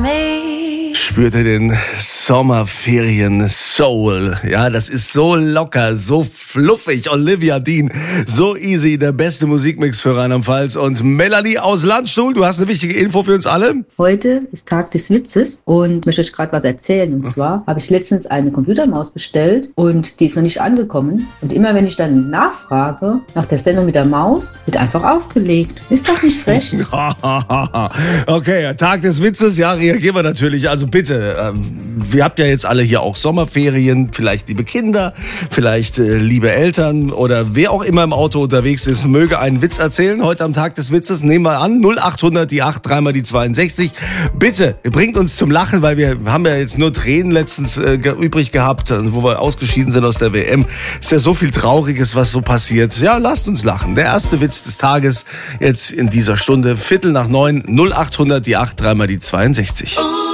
Spürt ihr den Sommerferien-Soul? Ja, das ist so locker, so fluffig. Olivia Dean, so easy, der beste Musikmix für Rheinland-Pfalz. Und Melanie aus Landstuhl, du hast eine wichtige Info für uns alle. Heute ist Tag des Witzes und möchte euch gerade was erzählen. Und zwar habe ich letztens eine Computermaus bestellt und die ist noch nicht angekommen. Und immer wenn ich dann nachfrage nach der Sendung mit der Maus, wird einfach aufgelegt. Ist das nicht recht? Okay, Tag des Witzes, ja, reagieren wir natürlich. Also bitte, wir habt ja jetzt alle hier auch Sommerferien, vielleicht liebe Kinder, vielleicht liebe Eltern oder wer auch immer im Auto unterwegs ist, möge einen Witz erzählen. Heute am Tag des Witzes nehmen wir an, 0800 die 8, 3 mal die 62. Bitte, bringt uns zum Lachen, weil wir haben ja jetzt nur Tränen letztens übrig gehabt, wo wir ausgeschieden sind aus der WM. Ist ja so viel Trauriges, was so passiert. Ja, lasst uns lachen. Der erste Witz des Tages jetzt in dieser Stunde, 8:45, 0800 die 8, 3 mal die 62.